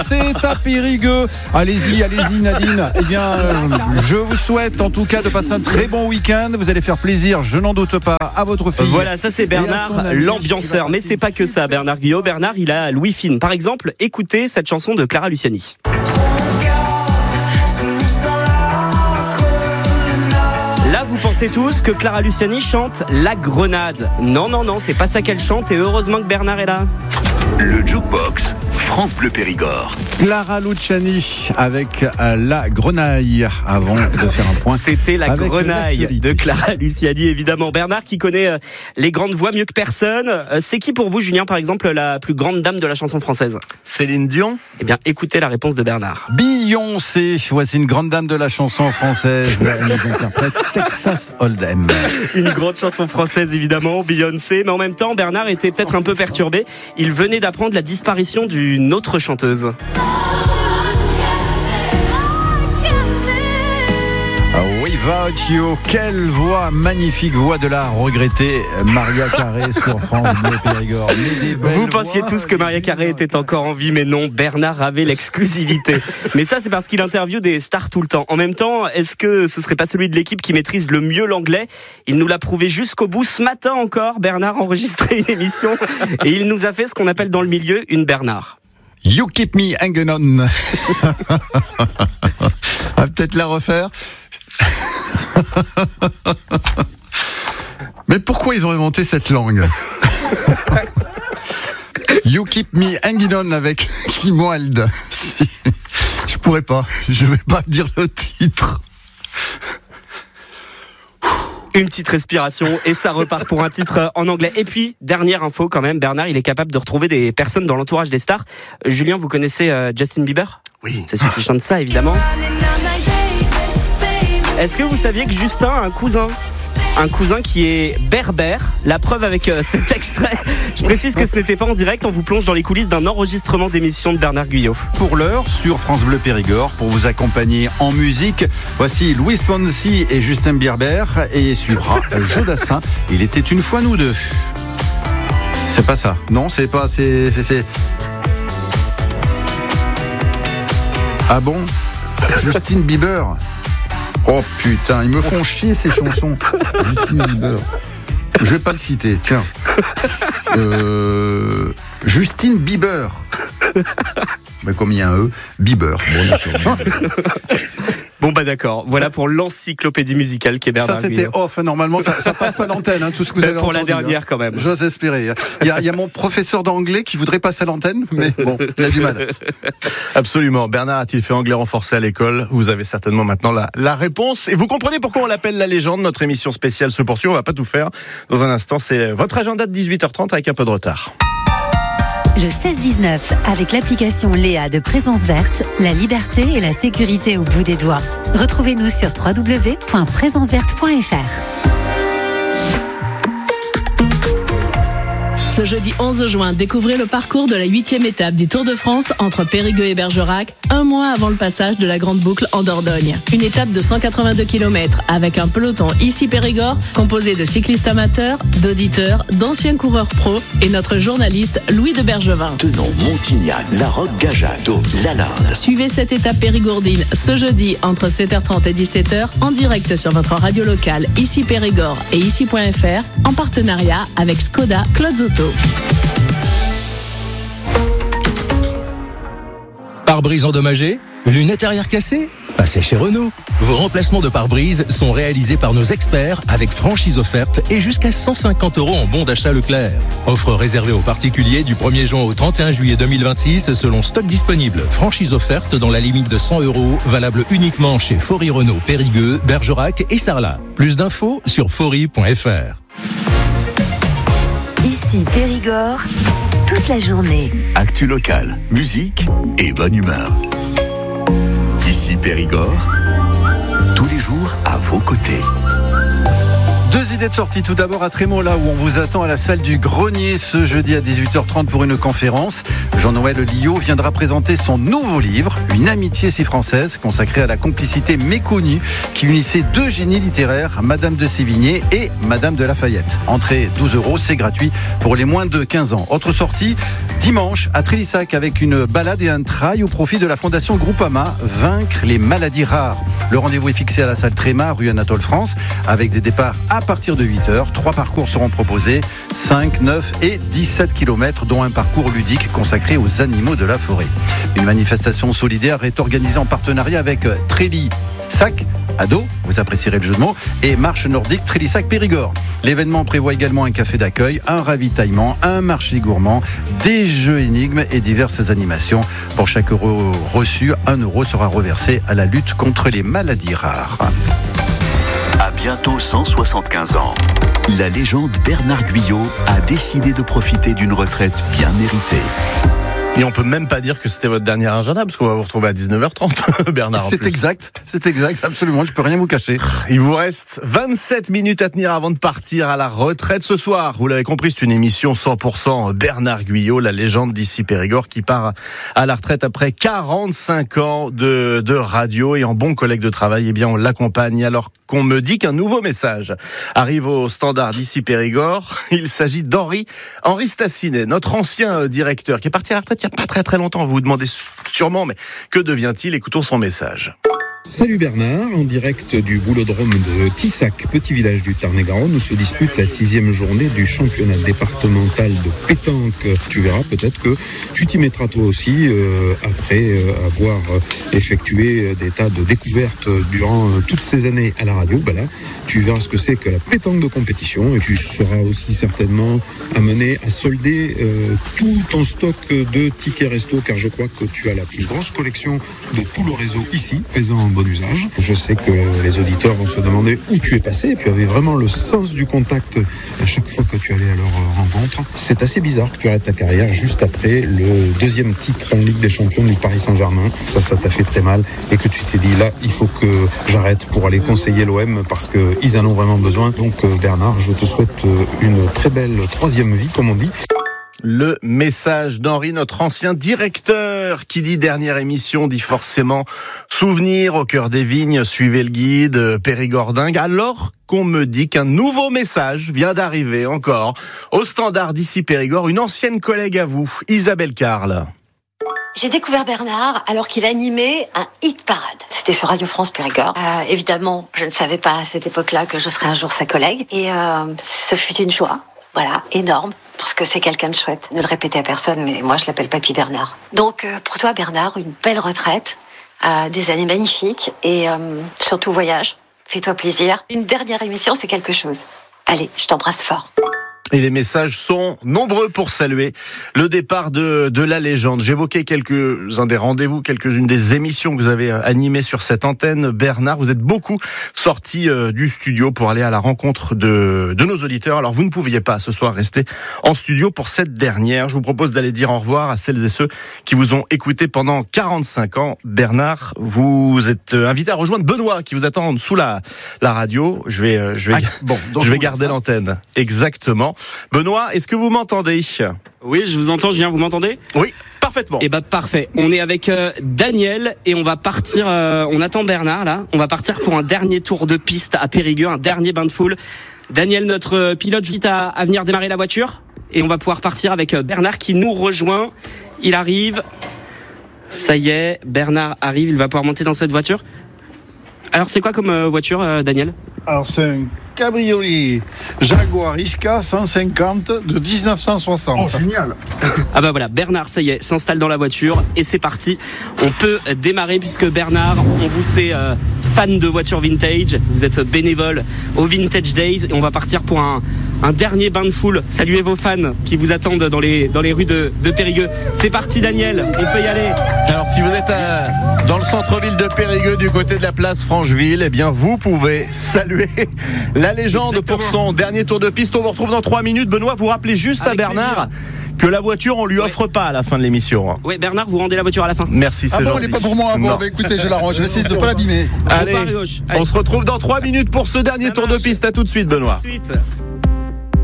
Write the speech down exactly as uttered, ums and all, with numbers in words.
C'est à Périgueux. Allez-y, allez-y Nadine. Eh bien, euh, je vous souhaite en tout cas de passer un très bon week-end. Vous allez faire plaisir, je n'en doute pas, à votre fille. Voilà, ça c'est Bernard, l'ambianceur. Mais c'est pas que ça, Bernard Guyot. Bernard, il a Louis Fine. Par exemple, écoutez cette chanson de Clara Luciani. Là, vous pensez tous que Clara Luciani chante La Grenade. Non, non, non, c'est pas ça qu'elle chante et heureusement que Bernard est là. Le Jukebox, France Bleu Périgord. Clara Luciani avec euh, La Grenaille, avant de faire un point. C'était La Grenaille de Clara Luciani, évidemment. Bernard qui connaît euh, les grandes voix mieux que personne. Euh, c'est qui pour vous, Julien, par exemple, la plus grande dame de la chanson française ? Céline Dion. Eh bien, écoutez la réponse de Bernard. Beyoncé, voici une grande dame de la chanson française. Elle nous interprète Texas Hold'em. Une grande chanson française, évidemment, Beyoncé. Mais en même temps, Bernard était peut-être un peu perturbé. Il venait d'apprendre la disparition d'une autre chanteuse. Without You, quelle voix, magnifique voix de la regrettée Maria Carré sur France Bleu Périgord. Vous pensiez tous que Maria Carré était encore en vie, mais non, Bernard avait l'exclusivité. Mais ça, c'est parce qu'il interviewe des stars tout le temps. En même temps, est-ce que ce serait pas celui de l'équipe qui maîtrise le mieux l'anglais ? Il nous l'a prouvé jusqu'au bout. Ce matin encore, Bernard a enregistré une émission et il nous a fait ce qu'on appelle dans le milieu une Bernard. You keep me hanging on. On va peut-être la refaire. Mais pourquoi ils ont inventé cette langue ? You keep me hanging on avec Klimoald. Je pourrais pas, je vais pas dire le titre. Une petite respiration et ça repart pour un titre en anglais. Et puis, dernière info quand même, Bernard, il est capable de retrouver des personnes dans l'entourage des stars. Julien, vous connaissez euh, Justin Bieber ? Oui. C'est celui qui chante ça, évidemment. Est-ce que vous saviez que Justin a un cousin ? Un cousin qui est berbère. La preuve avec euh, cet extrait. Je précise que ce n'était pas en direct. On vous plonge dans les coulisses d'un enregistrement d'émission de Bernard Guyot. Pour l'heure, sur France Bleu Périgord, pour vous accompagner en musique, voici Luis Fonsi et Justin Bieber. Et suivra Jodassin. Il était une fois nous deux. C'est pas ça. Non, c'est pas... C'est... c'est, c'est... Ah bon ? Justin Bieber. Oh putain, ils me font chier ces chansons. Justin Bieber. Je vais pas le citer, tiens. Euh, Justin Bieber. Mais comme il y a un E, Bieber. Bon, d'accord. Bon bah d'accord, voilà pour l'encyclopédie musicale qui est Bernard Ça c'était Guyot. Off, normalement ça, ça passe pas l'antenne, hein, tout ce que vous avez Pour entendu, la dernière hein. quand même. J'ose espérer. Il y, a, il y a mon professeur d'anglais qui voudrait passer à l'antenne, mais bon, il a du mal. Absolument. Bernard a-t-il fait anglais renforcé à l'école ? Vous avez certainement maintenant la, la réponse. Et vous comprenez pourquoi on l'appelle la légende. Notre émission spéciale se poursuit. On va pas tout faire. Dans un instant, c'est votre agenda de dix-huit heures trente avec un peu de retard. Le seize dix-neuf, avec l'application Léa de Présence Verte, la liberté et la sécurité au bout des doigts. Retrouvez-nous sur w w w point présence verte point f r. Ce jeudi onze juin, découvrez le parcours de la huitième étape du Tour de France entre Périgueux et Bergerac, un mois avant le passage de la Grande Boucle en Dordogne. Une étape de cent quatre-vingt-deux kilomètres avec un peloton ici Périgord, composé de cyclistes amateurs, d'auditeurs, d'anciens coureurs pros et notre journaliste Louis de Bergevin. Tenon, Montignac, La Roque, Gajac, Do, Lalande. Suivez cette étape périgourdine ce jeudi entre sept heures trente et dix-sept heures en direct sur votre radio locale ici Périgord et ici point f r en partenariat avec Skoda Cloud Auto. Pare-brise endommagé ? Lunettes arrière cassées ? Passez chez Renault. Vos remplacements de pare-brise sont réalisés par nos experts avec franchise offerte et jusqu'à cent cinquante euros en bon d'achat Leclerc. Offre réservée aux particuliers du premier juin au trente et un juillet deux mille vingt-six selon stock disponible. Franchise offerte dans la limite de cent euros, valable uniquement chez Faury Renault Périgueux, Bergerac et Sarlat. Plus d'infos sur faury point f r. Ici Périgord, toute la journée. Actu locale, musique et bonne humeur. Ici Périgord, tous les jours à vos côtés. Deux idées de sortie. Tout d'abord à Trémola où on vous attend à la salle du Grenier ce jeudi à dix-huit heures trente pour une conférence. Jean-Noël Liot viendra présenter son nouveau livre, Une amitié si française, consacré à la complicité méconnue qui unissait deux génies littéraires, Madame de Sévigné et Madame de Lafayette. Entrée douze euros, c'est gratuit pour les moins de quinze ans. Autre sortie, Dimanche, à Trélissac, avec une balade et un trail au profit de la Fondation Groupama, vaincre les maladies rares. Le rendez-vous est fixé à la salle Tréma, rue Anatole France, avec des départs à partir de huit heures. Trois parcours seront proposés, cinq, neuf et dix-sept kilomètres, dont un parcours ludique consacré aux animaux de la forêt. Une manifestation solidaire est organisée en partenariat avec Trélissac, ado, vous apprécierez le jeu de mots, et Marche Nordique Trélissac Périgord. L'événement prévoit également un café d'accueil, un ravitaillement, un marché gourmand, des jeux énigmes et diverses animations. Pour chaque euro reçu, un euro sera reversé à la lutte contre les maladies rares. À bientôt cent soixante-quinze ans, la légende Bernard Guyot a décidé de profiter d'une retraite bien méritée. Et on peut même pas dire que c'était votre dernier agenda, parce qu'on va vous retrouver à dix-neuf heures trente, Bernard. C'est exact, c'est exact, absolument, je peux rien vous cacher. Il vous reste vingt-sept minutes à tenir avant de partir à la retraite ce soir. Vous l'avez compris, c'est une émission cent pour cent Bernard Guyot, la légende d'ici Périgord, qui part à la retraite après quarante-cinq ans de, de radio. Et en bon collègue de travail, eh bien, on l'accompagne alors qu'on me dit qu'un nouveau message arrive au standard d'ici Périgord. Il s'agit d'Henri, Henri Stassinet, notre ancien directeur, qui est parti à la retraite il n'y a pas très très longtemps. Vous vous demandez sûrement, mais que devient-il? Écoutons son message. Salut Bernard, en direct du boulodrome de Tissac, petit village du Tarn-et-Garonne, où se dispute la sixième journée du championnat départemental de pétanque. Tu verras peut-être que tu t'y mettras toi aussi, euh, après euh, avoir effectué des tas de découvertes durant euh, toutes ces années à la radio. Ben là, tu verras ce que c'est que la pétanque de compétition, et tu seras aussi certainement amené à solder euh, tout ton stock de tickets resto, car je crois que tu as la plus grosse collection de tout le réseau ici, présent en bon usage. Je sais que les auditeurs vont se demander où tu es passé. Tu avais vraiment le sens du contact à chaque fois que tu allais à leur rencontre. C'est assez bizarre que tu arrêtes ta carrière juste après le deuxième titre en Ligue des Champions du Paris Saint-Germain. Ça, ça t'a fait très mal, et que tu t'es dit là, il faut que j'arrête pour aller conseiller l'O M parce qu'ils en ont vraiment besoin. Donc Bernard, je te souhaite une très belle troisième vie, comme on dit. Le message d'Henri, notre ancien directeur, qui dit dernière émission, dit forcément souvenir au cœur des vignes, suivez le guide, Périgordingue, alors qu'on me dit qu'un nouveau message vient d'arriver encore au standard d'ici Périgord, une ancienne collègue à vous, Isabelle Carle. J'ai découvert Bernard alors qu'il animait un hit parade. C'était sur Radio France Périgord. Euh, évidemment, je ne savais pas à cette époque-là que je serais un jour sa collègue, et euh, ce fut une joie, voilà, énorme. Parce que c'est quelqu'un de chouette. Ne le répétez à personne, mais moi je l'appelle Papy Bernard. Donc euh, pour toi Bernard, une belle retraite, euh, des années magnifiques, et euh, surtout voyage, fais-toi plaisir. Une dernière émission, c'est quelque chose. Allez, je t'embrasse fort. Et les messages sont nombreux pour saluer le départ de, de la légende. J'évoquais quelques-uns des rendez-vous, quelques-unes des émissions que vous avez animées sur cette antenne. Bernard, vous êtes beaucoup sorti euh, du studio pour aller à la rencontre de, de nos auditeurs. Alors vous ne pouviez pas ce soir rester en studio pour cette dernière. Je vous propose d'aller dire au revoir à celles et ceux qui vous ont écouté pendant quarante-cinq ans. Bernard, vous êtes invité à rejoindre Benoît qui vous attend sous la, la radio. Je vais, euh, je vais, ah, bon, je vais garder l'antenne. Exactement. Benoît, est-ce que vous m'entendez? Oui, je vous entends, Julien, vous m'entendez? Oui, parfaitement. Eh ben parfait. On est avec euh, Daniel et on va partir. Euh, on attend Bernard là. On va partir pour un dernier tour de piste à Périgueux, un dernier bain de foule. Daniel, notre euh, pilote, invite à, à venir démarrer la voiture et on va pouvoir partir avec euh, Bernard qui nous rejoint. Il arrive. Ça y est, Bernard arrive. Il va pouvoir monter dans cette voiture. Alors c'est quoi comme euh, voiture, euh, Daniel? Alors c'est un cabriolet Jaguar Isca cent cinquante de dix-neuf cent soixante. Oh, génial. Ah bah voilà, Bernard, ça y est, s'installe dans la voiture et c'est parti. On peut démarrer puisque Bernard, on vous sait euh, fan de voitures vintage. Vous êtes bénévole au Vintage Days et on va partir pour un, un dernier bain de foule. Saluez vos fans qui vous attendent dans les, dans les rues de, de Périgueux. C'est parti Daniel, on peut y aller. Alors si vous êtes à, dans le centre-ville de Périgueux, du côté de la place Francheville, eh bien vous pouvez saluer la légende. Exactement. Pour son dernier tour de piste. On vous retrouve dans trois minutes. Benoît, vous rappelez juste Avec à Bernard plaisir. Que la voiture, on lui offre ouais. pas à la fin de l'émission. Oui, Bernard, vous rendez la voiture à la fin. Merci, c'est ah bon, gentil. elle n'est pas pour moi. Bon, bah, écoutez, je l'arrange. Je vais essayer de ne pas l'abîmer. Allez, on se retrouve dans trois minutes pour ce dernier Ça tour marche. de piste. À tout de suite, Benoît. À tout de suite.